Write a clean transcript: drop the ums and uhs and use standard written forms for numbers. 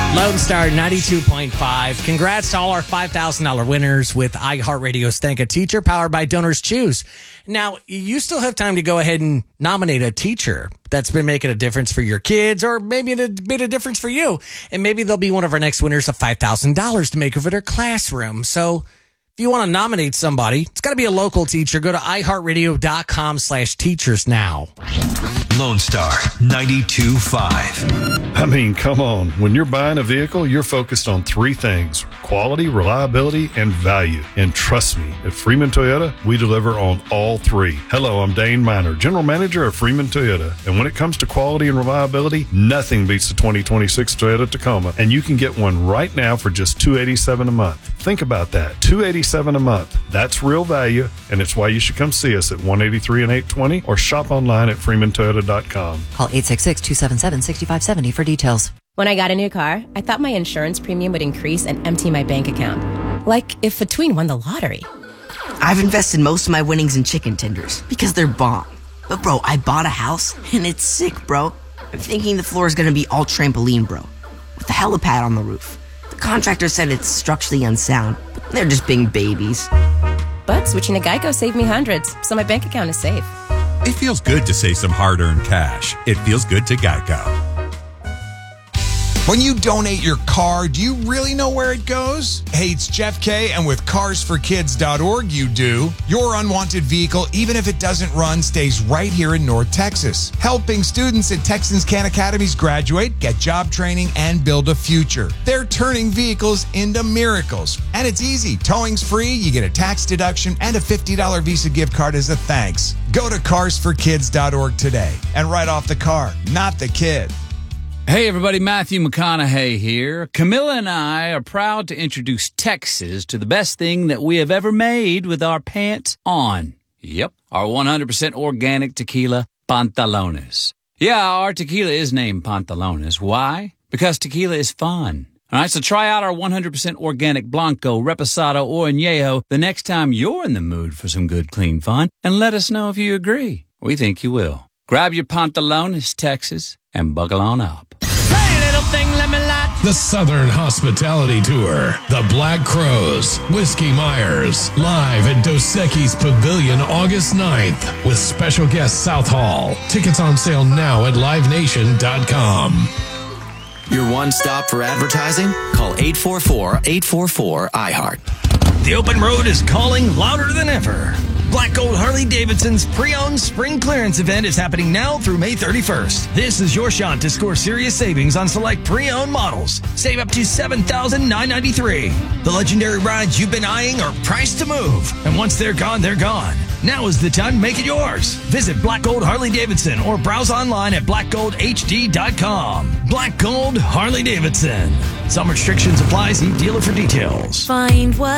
Lone Star 92.5. Congrats to all our $5,000 winners with iHeartRadio's Thank a Teacher, powered by Donors Choose. Now, you still have time to go ahead and nominate a teacher that's been making a difference for your kids, or maybe it made a difference for you. And maybe they'll be one of our next winners of $5,000 to make over their classroom. So if you want to nominate somebody, it's got to be a local teacher. Go to iHeartRadio.com/teachers now. Lone Star 92.5. I mean, come on. When you're buying a vehicle, you're focused on three things: quality, reliability, and value. And trust me, at Freeman Toyota, we deliver on all three. Hello, I'm Dane Miner, General Manager of Freeman Toyota. And when it comes to quality and reliability, nothing beats the 2026 Toyota Tacoma. And you can get one right now for just $287 a month. Think about that, $287 a month. That's real value, and it's why you should come see us at 183 and 820 or shop online at freemantoyota.com. Call 866-277-6570 for details. When I got a new car, I thought my insurance premium would increase and empty my bank account. Like if Between won the lottery. I've invested most of my winnings in chicken tenders because they're bomb. But bro, I bought a house and it's sick, bro. I'm thinking the floor is going to be all trampoline, bro, with a helipad on the roof. The contractor said it's structurally unsound, but they're just being babies. But switching to Geico saved me hundreds, so my bank account is safe. It feels good to save some hard-earned cash. It feels good to Geico. When you donate your car, do you really know where it goes? Hey, it's Jeff K, and with carsforkids.org, you do. Your unwanted vehicle, even if it doesn't run, stays right here in North Texas, helping students at Texans Can Academies graduate, get job training, and build a future. They're turning vehicles into miracles. And it's easy. Towing's free, you get a tax deduction, and a $50 Visa gift card as a thanks. Go to carsforkids.org today and write off the car, not the kid. Hey everybody, Matthew McConaughey here. Camilla and I are proud to introduce Texas to the best thing that we have ever made with our pants on. Yep, our 100% organic tequila, Pantalones. Yeah, our tequila is named Pantalones. Why? Because tequila is fun. All right, so try out our 100% organic Blanco, Reposado, or Añejo the next time you're in the mood for some good, clean fun, and let us know if you agree. We think you will. Grab your Pantalones, Texas, and buckle on up. The Southern Hospitality Tour, the Black Crows, Whiskey Myers, live at Dos Equis Pavilion August 9th with special guest South Hall. Tickets on sale now at livenation.com. Your one stop for advertising? Call 844-844-IHEART. The open road is calling louder than ever. Black Gold Harley-Davidson's pre-owned spring clearance event is happening now through May 31st. This is your shot to score serious savings on select pre-owned models. Save up to $7,993. The legendary rides you've been eyeing are priced to move. And once they're gone, they're gone. Now is the time to make it yours. Visit Black Gold Harley-Davidson or browse online at blackgoldhd.com. Black Gold Harley-Davidson. Some restrictions apply. See dealer for details. Find what